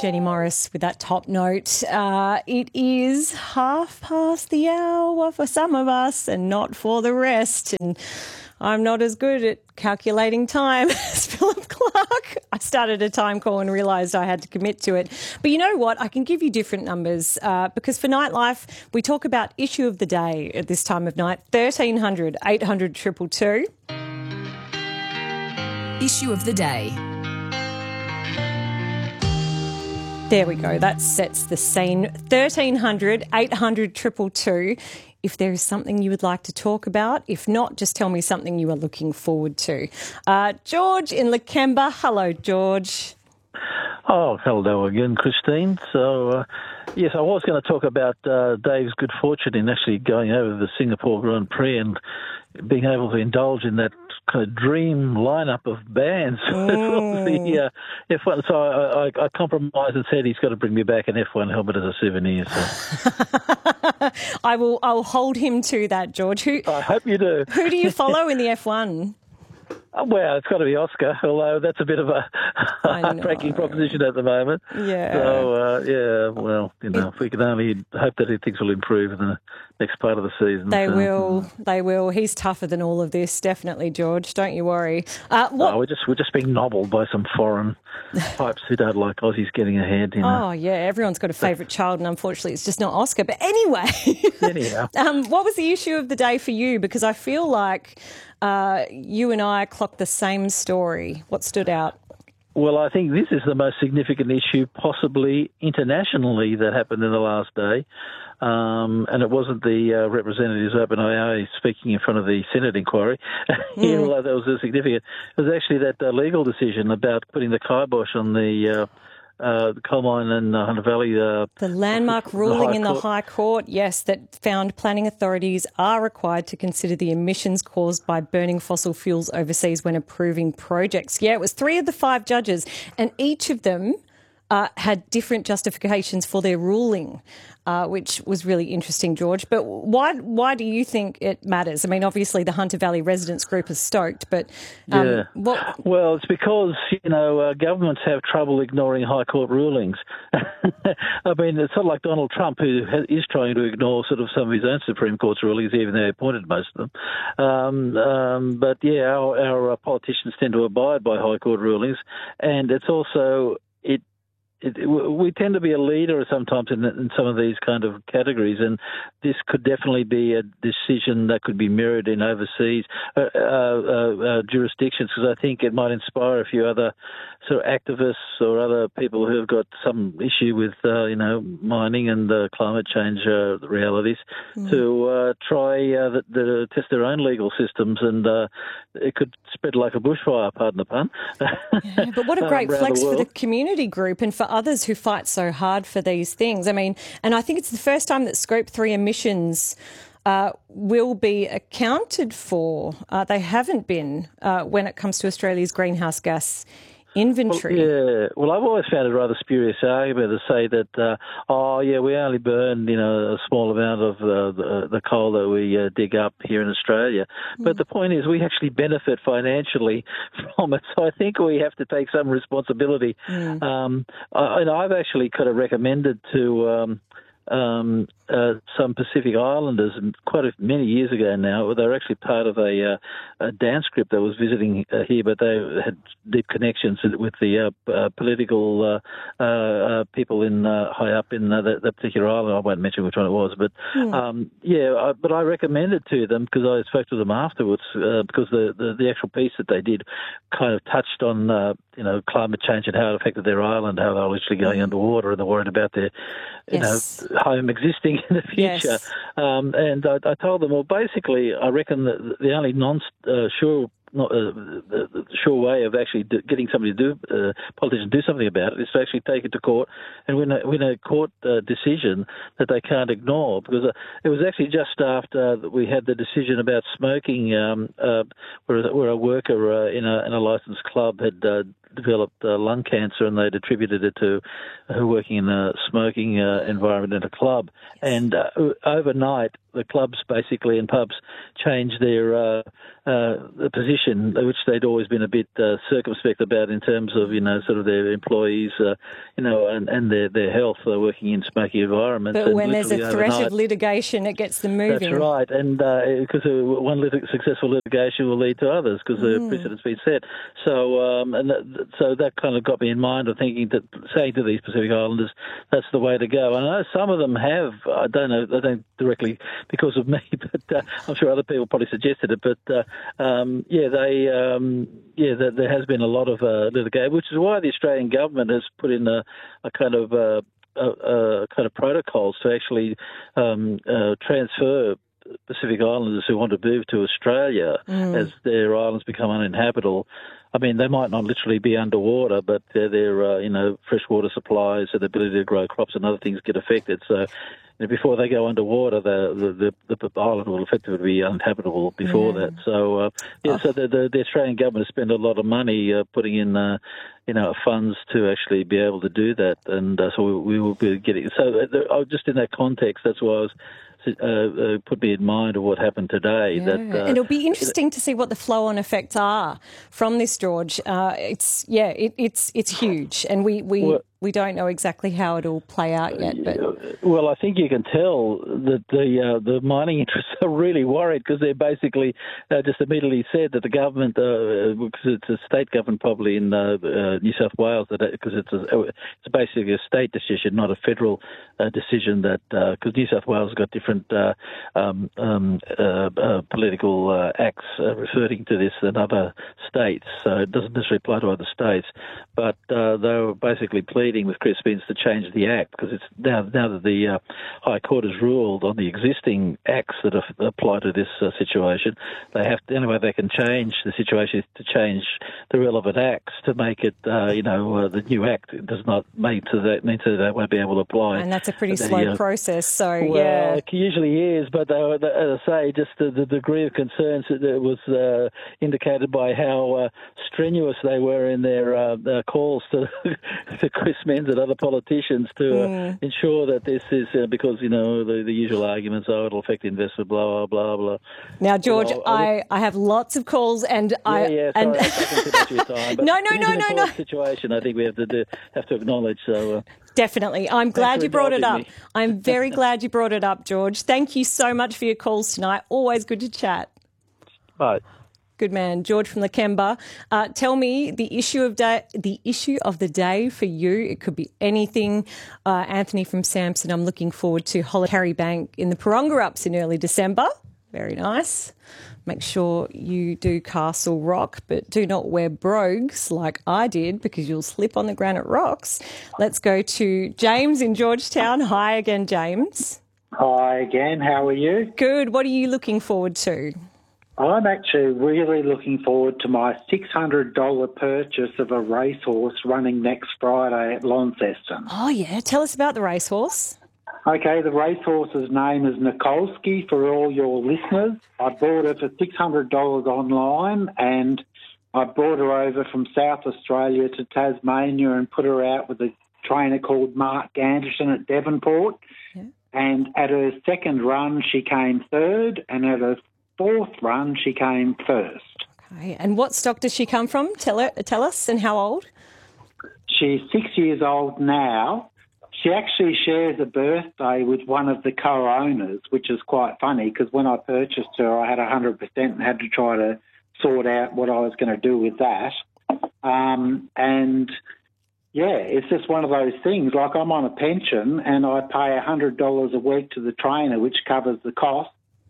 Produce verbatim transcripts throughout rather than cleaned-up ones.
Jenny Morris with that top note. Uh, it is half past the hour for some of us and not for the rest. And I'm not as good at calculating time as Philip Clark. I started a time call and realised I had to commit to it. But you know what? I can give you different numbers uh, because for Nightlife, we talk about issue of the day at this time of night, thirteen hundred, eight hundred, two two two. Issue of the day. There we go. That sets the scene. thirteen hundred, eight hundred, two two two. If there is something you would like to talk about. If not, just tell me something you are looking forward to. Uh, George in Lakemba. Hello, George. Oh, hello again, Christine. So, uh, yes, I was going to talk about uh, Dave's good fortune in actually going over the Singapore Grand Prix and being able to indulge in that kind of dream lineup of bands Mm. for the uh, F one. So I, I, I compromised and said he's got to bring me back an F one helmet as a souvenir. So. I will. I'll hold him to that, George. Who? I hope you do. Who do you follow in the F one? Oh, well, it's got to be Oscar, although that's a bit of a I know. heartbreaking proposition at the moment. Yeah. So, uh, yeah, well, you know, if we can only hope that things will improve in the next part of the season. They so, will. They will. He's tougher than all of this, definitely, George. Don't you worry. Uh, what? Oh, we're just we're just being nobbled by some foreign types who don't like Aussies getting ahead. You know. Oh, yeah, everyone's got a favourite child, and unfortunately it's just not Oscar. But anyway, Anyhow. um, what was the issue of the day for you? Because I feel like uh, you and I clocked the same story. What stood out? Well, I think this is the most significant issue possibly internationally that happened in the last day. Um, and it wasn't the uh, representatives of OpenAI speaking in front of the Senate inquiry, Mm. although that was a significant. It was actually that uh, legal decision about putting the kibosh on the uh, uh, coal mine in uh, Hunter Valley. Uh, The landmark the ruling High in the Court. High Court, yes, that found planning authorities are required to consider the emissions caused by burning fossil fuels overseas when approving projects. Yeah, it was three of the five judges, and each of them uh, had different justifications for their ruling, uh, which was really interesting, George. But why why do you think it matters? I mean, obviously the Hunter Valley Residents Group is stoked, but um, yeah. what? Well, it's because, you know, uh, governments have trouble ignoring High Court rulings. I mean, it's sort of like Donald Trump, who ha- is trying to ignore sort of some of his own Supreme Court's rulings, even though he appointed most of them. Um, um, but, yeah, our, our uh, politicians tend to abide by High Court rulings, and it's also... it. It, we tend to be a leader sometimes in, in some of these kind of categories, and this could definitely be a decision that could be mirrored in overseas uh, uh, uh, jurisdictions, because I think it might inspire a few other sort of activists or other people who have got some issue with, uh, you know, mining and uh, climate change uh, realities mm. to uh, try uh, the, the, test their own legal systems, and uh, it could spread like a bushfire, pardon the pun. Yeah, but what a great flex the for the community group and for others who fight so hard for these things. I mean, and I think it's the first time that Scope three emissions uh, will be accounted for. Uh, they haven't been uh, when it comes to Australia's greenhouse gas inventory. Well, yeah, well, I've always found it a rather spurious argument to say that, uh, oh, yeah, we only burn, you know, a small amount of uh, the, the coal that we uh, dig up here in Australia. Mm. But the point is we actually benefit financially from it. So I think we have to take some responsibility. Mm. Um, I, and I've actually kind of recommended to... Um, Um, uh, some Pacific Islanders quite a, many years ago now. They were actually part of a, uh, a dance group that was visiting uh, here, but they had deep connections with the uh, uh, political uh, uh, people in uh, high up in uh, that, that particular island. I won't mention which one it was, but mm. um, yeah, I, but I recommended to them because I spoke to them afterwards uh, because the, the, the actual piece that they did kind of touched on uh, you know climate change and how it affected their island, how they were literally going mm. underwater and they're worried about their you yes. know home existing in the future. Yes. Um, and I, I told them, well, basically, I reckon that the only non-sure not uh, the, the sure way of actually do, getting somebody to do, uh, politicians do something about it is to actually take it to court and win a, win a court uh, decision that they can't ignore. Because uh, it was actually just after we had the decision about smoking, um, uh, where, where a worker uh, in a in a licensed club had uh, developed uh, lung cancer, and they'd attributed it to her working in a smoking uh, environment in a club. Yes. And uh, overnight, the clubs basically and pubs changed their uh, uh, the position, which they'd always been a bit uh, circumspect about in terms of, you know, sort of their employees, uh, you know, and, and their, their health uh, working in smoky environments. But and when there's a threat overnight, of litigation, it gets them moving. That's right, and because uh, one lit- successful litigation will lead to others because the mm. precedent's been set. So, um, and that, so that kind of got me in mind of thinking that saying to these Pacific Islanders, that's the way to go. And I know some of them have. I don't know. I don't directly because of me, but uh, I'm sure other people probably suggested it. But uh, um, yeah, they um, yeah, there, there has been a lot of uh, litigation, which is why the Australian government has put in a, a kind of uh, a, a kind of protocols to actually um, uh, transfer Pacific Islanders who want to move to Australia mm. as their islands become uninhabitable. I mean, they might not literally be underwater, but their, their uh, you know, freshwater supplies and the ability to grow crops and other things get affected. So, you know, before they go underwater, the the, the, the island will effectively be uninhabitable before yeah. that. So, uh, yeah, oh. so the, the, the Australian government has spent a lot of money uh, putting in, uh, you know, funds to actually be able to do that, and uh, so we, we will be getting. So, uh, just in that context, that's why I was. Uh, uh, put me in mind of what happened today. Yeah. That, uh, and it'll be interesting to see what the flow-on effects are from this, George. Uh, it's yeah, it, it's it's huge, and we we, well, we don't know exactly how it'll play out yet. But well, I think you can tell that the uh, the mining interests are really worried because they basically uh, just immediately said that the government, uh, because it's a state government probably in uh, uh, New South Wales, that because it's a, it's basically a state decision, not a federal uh, decision. That because uh, New South Wales has got different. Uh, um, um, uh, uh, political uh, acts uh, referring to this than other states, so it doesn't necessarily apply to other states. But uh, they were basically pleading with Chris Spence to change the act because it's now now that the uh, High Court has ruled on the existing acts that are, apply to this uh, situation, they have to, anyway they can change the situation is to change the relevant acts to make it uh, you know uh, the new act does not make to that mean that they won't be able to apply. And that's a pretty they, slow uh, process. So well, yeah. It usually is, but they were, as I say, just the, the degree of concerns that was uh, indicated by how uh, strenuous they were in their uh, uh, calls to, to Chris Menz and other politicians to mm. uh, ensure that this is uh, because you know the, the usual arguments, oh, it'll affect investment, blah blah blah blah. Now, George, well, I, I have lots of calls, and yeah, I yeah, sorry, and I'm taking too much of your time. But no, no, no, no, no. Situation, I think we have to do, have to acknowledge. So. Uh, Definitely. I'm glad you brought it up. Me. I'm very glad you brought it up, George. Thank you so much for your calls tonight. Always good to chat. Bye. Good man. George from Lakemba. Uh, tell me the issue of day, the issue of the day for you. It could be anything. Uh, Anthony from Samson, I'm looking forward to Holiday Harry Bank in the Paronga-Ups in early December. Very nice. Make sure you do Castle Rock, but do not wear brogues like I did because you'll slip on the granite rocks. Let's go to James in Georgetown. Hi again, James. Hi again. How are you? Good. What are you looking forward to? I'm actually really looking forward to my six hundred dollars purchase of a racehorse running next Friday at Launceston. Oh, yeah. Tell us about the racehorse. Okay, the racehorse's name is Nikolsky for all your listeners. I bought her for six hundred dollars online and I brought her over from South Australia to Tasmania and put her out with a trainer called Mark Ganderson at Devonport. Yeah. And at her second run, she came third, and at her fourth run, she came first. Okay, and what stock does she come from? Tell her, tell us, and how old? She's six years old now. She actually shares a birthday with one of the co-owners, which is quite funny because when I purchased her, I had one hundred percent and had to try to sort out what I was going to do with that. Um, and, yeah, it's just one of those things. Like I'm on a pension and I pay one hundred dollars a week to the trainer, which covers the cost.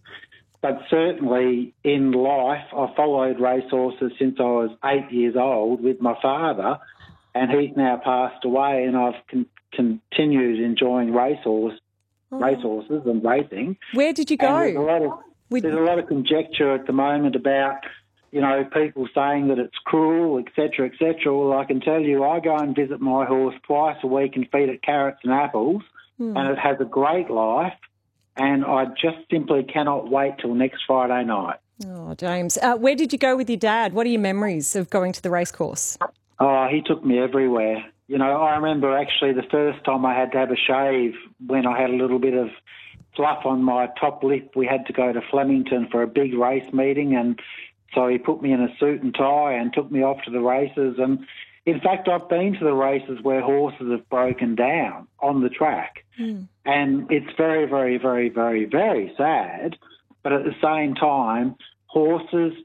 But certainly in life, I followed racehorses since I was eight years old with my father, and he's now passed away, and I've con- continued enjoying racehorse, oh. racehorses and racing. Where did you go? There's a, lot of, with... there's a lot of conjecture at the moment about, you know, people saying that it's cruel, et cetera, et cetera. Well, I can tell you, I go and visit my horse twice a week and feed it carrots and apples, hmm. and it has a great life. And I just simply cannot wait till next Friday night. Oh, James. Uh, where did you go with your dad? What are your memories of going to the racecourse? Oh, he took me everywhere. You know, I remember actually the first time I had to have a shave when I had a little bit of fluff on my top lip. We had to go to Flemington for a big race meeting, and so he put me in a suit and tie and took me off to the races. And in fact, I've been to the races where horses have broken down on the track. Mm. And it's very, very, very, very, very sad. But at the same time, horses